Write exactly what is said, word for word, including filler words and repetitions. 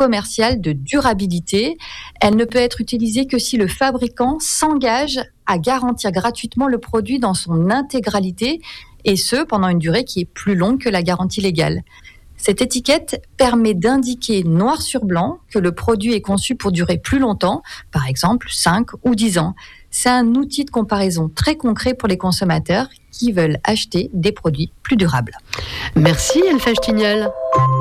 commerciale de durabilité. Elle ne peut être utilisée que si le fabricant s'engage à garantir gratuitement le produit dans son intégralité, et ce, pendant une durée qui est plus longue que la garantie légale. Cette étiquette permet d'indiquer noir sur blanc que le produit est conçu pour durer plus longtemps, par exemple cinq ou dix ans. C'est un outil de comparaison très concret pour les consommateurs qui veulent acheter des produits plus durables. Merci Elfa Stignol.